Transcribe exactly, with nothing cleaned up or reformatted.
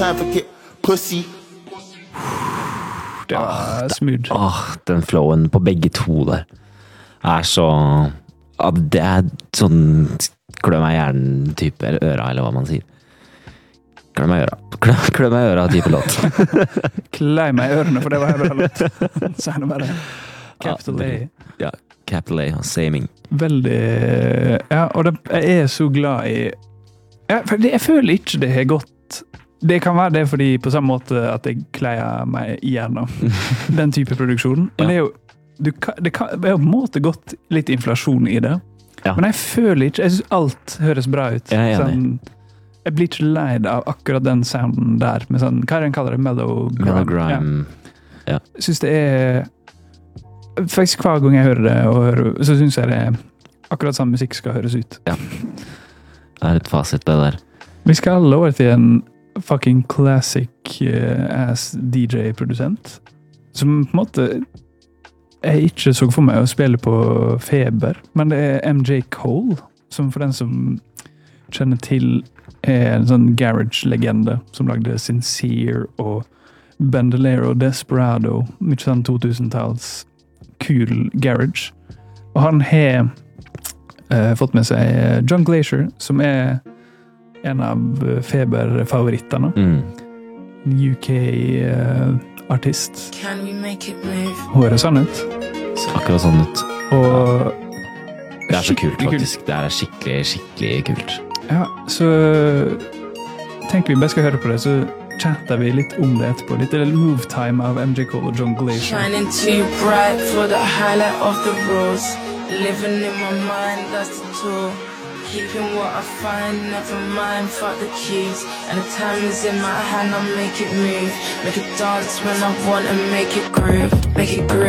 Pussy. Det var smooth. Åh, den flowen på begge to der er så ja, det er sånn klø meg i hjernen type øra, eller hva man sier. Klø meg i øra. Klø, klø meg i øra type låt. Klei meg i ørene, for det var en bra låt. Så er det bare Capital A. Ja, Capital A, Saming. Veldig, ja, og det, jeg er så glad i, ja, for det, jeg føler ikke det har gått, det kan være det fordi på samme måte at jeg kleier meg i hjernen, den type produksjon, men det er jo, du kan, det, kan, det er jo på en måte gått litt inflasjon i det, ja. Men jeg føler ikke, jeg synes alt høres bra ut. Jeg er sånn, jeg blir ikke leid av akkurat den sounden der, med sånn, hva er det en kaller det? Mellow grime. Mellow grime, ja. ja. Jeg synes det er, faktisk hver gang jeg hører det, og hører, så synes jeg det er akkurat sånn musikk skal høres ut. Ja. Det er et fasit på det der. Vi skal alle over til en fucking classic uh, ass D J-produsent, som på en måte jeg ikke så for meg å spille på Feber, men det er M J Cole, som for den som kjenner til er en sånn garage-legende, som lagde Sincere og Bandolero, Desperado, mye sånn to tusen-talls cool garage. Og han har uh, fått med seg John Glacier, som er en av Feber-favorittene. Mm. U K-artist. Uh, Høres sånn ut. Akkurat sånn ut. Og det er så kult, faktisk. Det er skikkelig, skikkelig kult. Ja, så tenker vi bare skal høre på det, så chatter vi litt om det etterpå. Litt move time av M J Cole og John Glacier. Shining too bright for the highlight of the rose. Living in my mind, that's the tool. Keeping what I find, never mind, fuck the keys. And the time is in my hand, I'll make it move. Make it dance when I want and make it groove. Make it groove.